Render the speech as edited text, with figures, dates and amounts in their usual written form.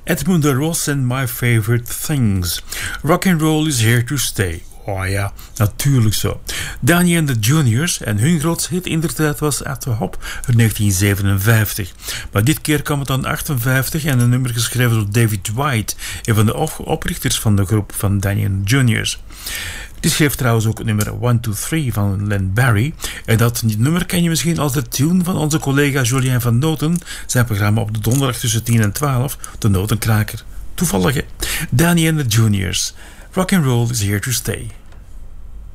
Edmund Ross and My Favorite Things. Rock and roll is here to stay. Oh ja, natuurlijk zo. Danny and the Juniors en hun grootste hit in der tijd was At the Hop uit 1957. Maar dit keer kwam het aan 58 en een nummer geschreven door David White, een van de oprichters van de groep van Danny and the Juniors. Die schreef trouwens ook het nummer 1, 2, 3 van Len Barry. En dat nummer ken je misschien als de tune van onze collega Julien van Noten. Zijn programma op de donderdag tussen 10 en 12. De Notenkraker. Toevallig hè? Danny and the Juniors. Rock and roll is here to stay.